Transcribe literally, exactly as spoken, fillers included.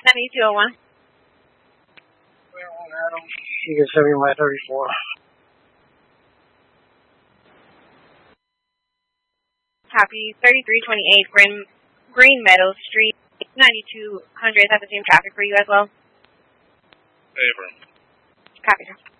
ninety-two oh one. You can send me my thirty-four. Copy. thirty-three twenty-eight Green, Green Meadows Street, ninety-two hundred. That's the same traffic for you as well? Favor. Copy, sir.